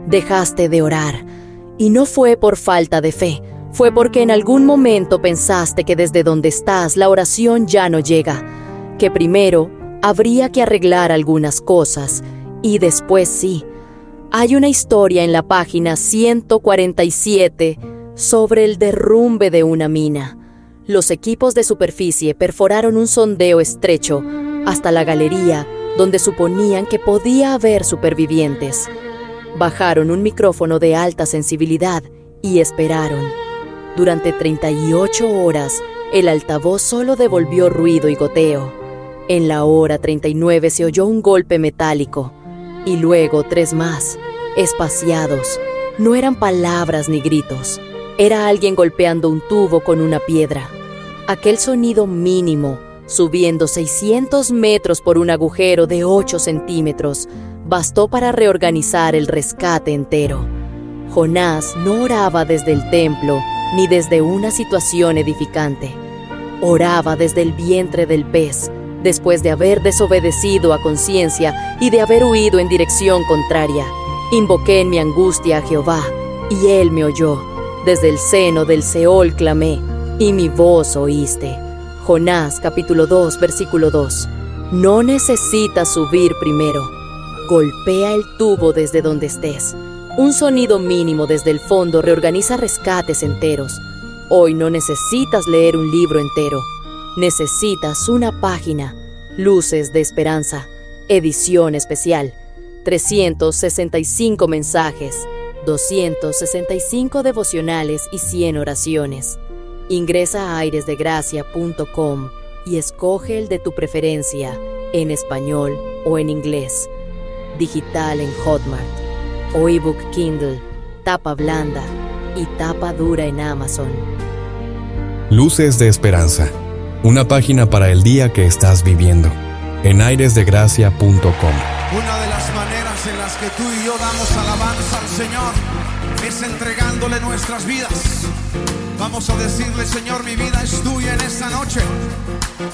Dejaste de orar. Y no fue por falta de fe, fue porque en algún momento pensaste que desde donde estás la oración ya no llega, que primero habría que arreglar algunas cosas y después sí. Hay una historia en la página 147 sobre el derrumbe de una mina. Los equipos de superficie perforaron un sondeo estrecho hasta la galería donde suponían que podía haber supervivientes. Bajaron un micrófono de alta sensibilidad y esperaron. Durante 38 horas, el altavoz solo devolvió ruido y goteo. En la hora 39 se oyó un golpe metálico, y luego 3 más, espaciados. No eran palabras ni gritos, era alguien golpeando un tubo con una piedra. Aquel sonido mínimo, subiendo 600 metros por un agujero de 8 centímetros, bastó para reorganizar el rescate entero. Jonás no oraba desde el templo ni desde una situación edificante. Oraba desde el vientre del pez, después de haber desobedecido a conciencia y de haber huido en dirección contraria. Invoqué en mi angustia a Jehová, y Él me oyó. Desde el seno del Seol clamé, y mi voz oíste. Jonás, capítulo 2, versículo 2. No necesitas subir primero. Golpea el tubo desde donde estés. Un sonido mínimo desde el fondo reorganiza rescates enteros. Hoy no necesitas leer un libro entero. Necesitas una página. Luces de Esperanza. Edición especial. 365 mensajes, 265 devocionales y 100 oraciones. Ingresa a airesdegracia.com y escoge el de tu preferencia, en español o en inglés. Digital en Hotmart, o ebook Kindle, tapa blanda y tapa dura en Amazon. Luces de Esperanza, una página para el día que estás viviendo, en airesdegracia.com. Una de las maneras en las que tú y yo damos alabanza al Señor es entregándole nuestras vidas. Vamos a decirle: Señor, mi vida es tuya en esta noche.